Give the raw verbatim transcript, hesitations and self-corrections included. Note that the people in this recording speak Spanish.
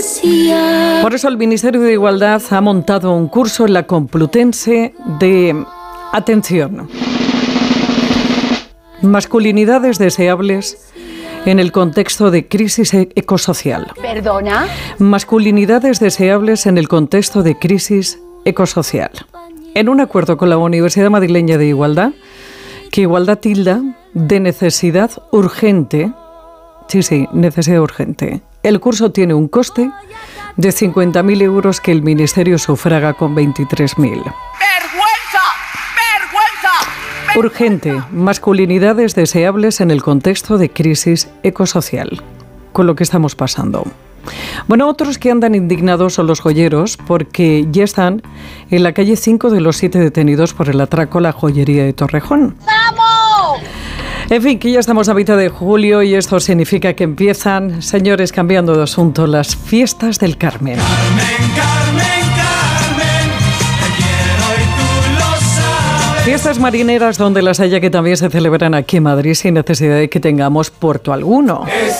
Por eso el Ministerio de Igualdad ha montado un curso en la Complutense de, atención, masculinidades deseables en el contexto de crisis ecosocial. ¿Perdona? Masculinidades deseables en el contexto de crisis ecosocial. En un acuerdo con la Universidad Madrileña de Igualdad, que Igualdad tilda de necesidad urgente, sí, sí, necesidad urgente. El curso tiene un coste de cincuenta mil euros que el Ministerio sufraga con veintitrés mil. ¡Vergüenza! ¡Vergüenza! Urgente, masculinidades deseables en el contexto de crisis ecosocial, con lo que estamos pasando. Bueno, otros que andan indignados son los joyeros porque ya están en la calle cinco de los siete detenidos por el atraco a la joyería de Torrejón. ¡Vamos! En fin, que ya estamos a mitad de julio y esto significa que empiezan, señores, cambiando de asunto, las fiestas del Carmen. Carmen, Carmen, Carmen, te quiero y tú lo sabes. Fiestas marineras donde las haya que también se celebran aquí en Madrid sin necesidad de que tengamos puerto alguno. Es